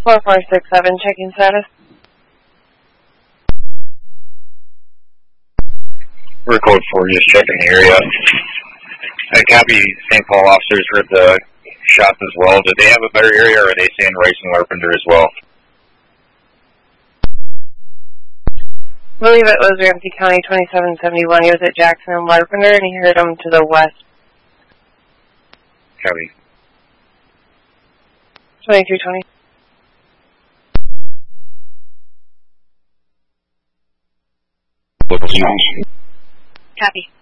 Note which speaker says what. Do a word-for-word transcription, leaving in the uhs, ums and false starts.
Speaker 1: four four six seven, checking status.
Speaker 2: We're code four, just checking the area. I copy Saint Paul officers heard the shots as well. Did they have a better area, or are they saying Rice and Larpenteur as well?
Speaker 1: I believe it was Ramsey County twenty-seven seventy-one. He was at Jackson and Larpenteur, and he heard him to the west.
Speaker 2: Copy.
Speaker 1: twenty-three twenty.
Speaker 2: What was
Speaker 3: Copy.